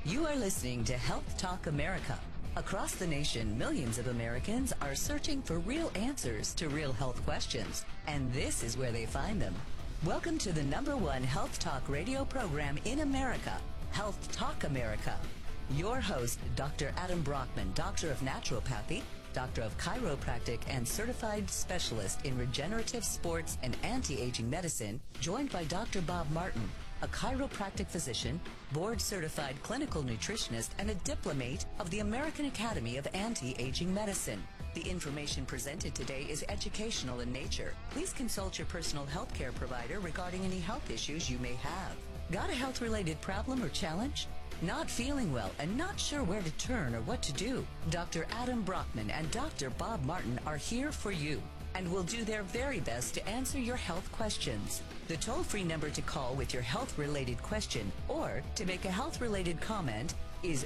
You are listening to Health Talk America. Across the nation, millions of Americans are searching for real answers to real health questions, and this is where they find them. Welcome to the #1 health talk radio program in America, Health Talk America. Your host, Dr. Adam Brockman, Doctor of Naturopathy, Doctor of Chiropractic, and Certified Specialist in Regenerative Sports and Anti-Aging Medicine, joined by Dr. Bob Martin, a chiropractic physician, board-certified clinical nutritionist, and a diplomate of the American Academy of Anti-Aging Medicine. The information presented today is educational in nature. Please consult your personal health care provider regarding any health issues you may have. Got a health-related problem or challenge? Not feeling well and not sure where to turn or what to do? Dr. Adam Brockman and Dr. Bob Martin are here for you and will do their very best to answer your health questions. The toll-free number to call with your health-related question or to make a health-related comment is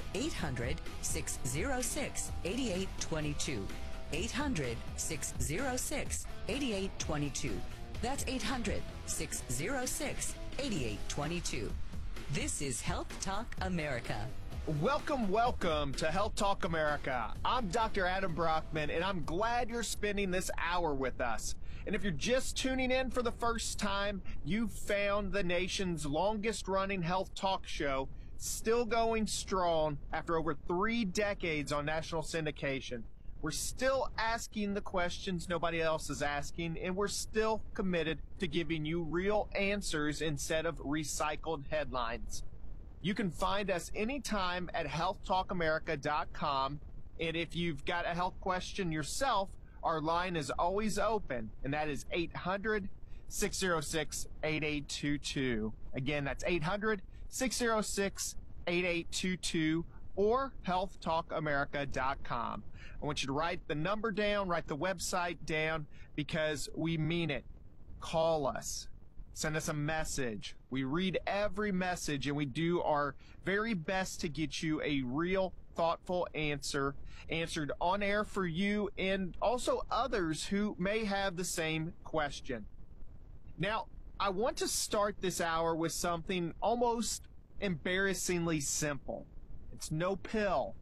800-606-8822. 800-606-8822. That's 800-606-8822. This is Health Talk America. Welcome to Health Talk America. I'm Dr. Adam Brockman, and I'm glad you're spending this hour with us. And if you're just tuning in for the first time, you found the nation's longest-running health talk show, still going strong after over 3 decades on national syndication. We're still asking the questions nobody else is asking, and we're still committed to giving you real answers instead of recycled headlines. You can find us anytime at healthtalkamerica.com, and if you've got a health question yourself, our line is always open, and that is 800-606-8822. Again, that's 800-606-8822. or healthtalkamerica.com. I want you to write the number down, write the website down, because we mean it. Call us. Send us a message. We read every message, and we do our very best to get you a real, thoughtful answer, answered on air for you and also others who may have the same question. Now, I want to start this hour with something almost embarrassingly simple. It's no pill.